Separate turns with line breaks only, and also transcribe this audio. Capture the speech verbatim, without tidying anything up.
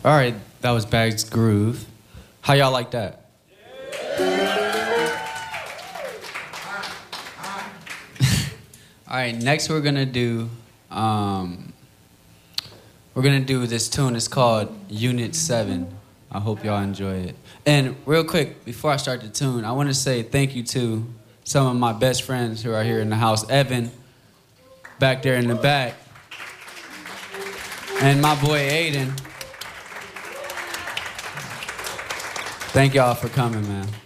All right, that was Bags Groove. How y'all like that? All right, next we're gonna do, um, we're gonna do this tune. It's called Unit seven. I hope y'all enjoy it. And real quick, before I start the tune, I want to say thank you to some of my best friends who are here in the house. Evan, back there in the back. And my boy Aiden. Thank y'all for coming, man.